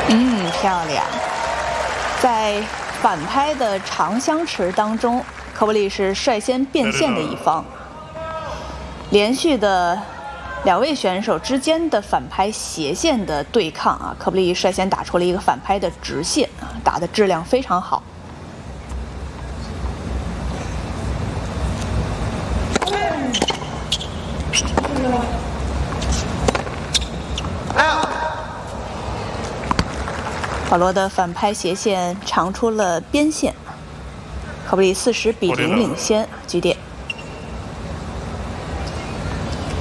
漂亮。在反拍的长相持当中，科布里是率先变线的一方。连续的两位选手之间的反拍斜线的对抗啊，科布里率先打出了一个反拍的直线啊，打的质量非常好。保罗的反拍斜线长出了边线，科布里40比0领先，局点。